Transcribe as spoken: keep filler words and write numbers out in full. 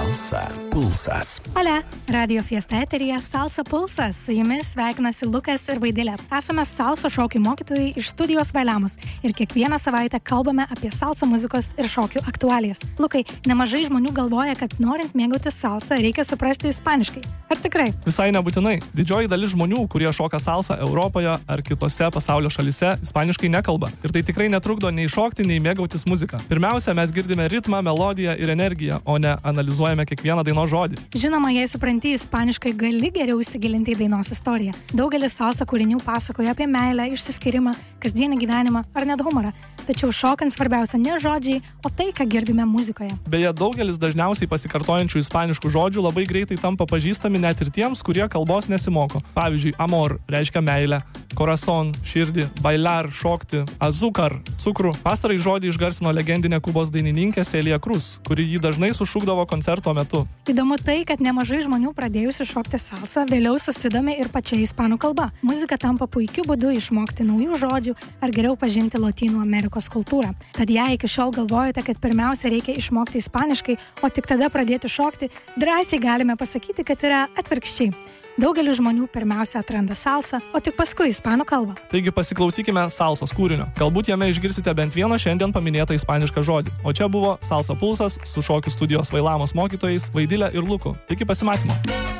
Salsa pulsas. Hola, Radio Fiesta eteryje Salsa pulsas. Su jumis sveikinasi Lukas ir Vaidilė. Esame salsa šokių mokytojai iš studijos Vailiamos ir kiekvieną savaitę kalbame apie salsa muzikos ir šokių aktualijas. Lukai, nemažai žmonių galvoja, kad norint mėgauti salsą, reikia suprasti ispaniškai. Ar tikrai? Visai nebūtinai. Didžioji dalis žmonių, kurie šoka salsą Europoje ar kitose pasaulio šalyse, ispaniškai nekalba. Ir tai tikrai netrukdo nei šokti, nei mėgautis muziką. Pirmiausia, mes girdime ritmą, melodiją ir energiją, o ne analizuojame kiekvieną dainos žodį. Žinoma, jei supranti ispaniškai, gali geriau įsigilinti į dainos istoriją. Daugelis salsa kūrinių pasakoja apie meilę, išsiskyrimą, kasdienį gyvenimą ar net humorą. Tačiau šokant svarbiausia ne žodžiai, o tai, ką girdime muzikoje. Beje, daugelis dažniausiai pasikartojančių ispaniškų žodžių labai greitai tampa pažįstami net ir tiems, kurie kalbos nesimoko. Pavyzdžiui, amor reiškia meilę, corazón širdį, bailar šokti, azúcar cukrų. Pastarąjį žodį išgarsino legendinė Kubos dainininkė Celia Cruz, kuri jį dažnai sušukdavo koncerto metu. Įdomu tai, kad nemažai žmonių pradėjusi šokti salsą vėliau susidomi ir pačia ispanų kalba. Muzika tampa puikiu būdu išmokti naujų žodžių ar geriau pažinti Lotynų Amerikos kultūrą. Tad jei iki šiol galvojate, kad pirmiausia reikia išmokti ispaniškai, o tik tada pradėti šokti, drąsiai galime pasakyti, kad yra atvirkščiai. Daugelis žmonių pirmiausia atranda salsą, o tik paskui ispanų kalbą. Taigi pasiklausykime salsos kūrinio. Galbūt jame išgirsite bent vieną šiandien paminėtą ispanišką žodį. O čia buvo Salsa pulsas su šokių studijos Vailamos mokytojais Vaidilė ir Luku. Iki pasimatymo.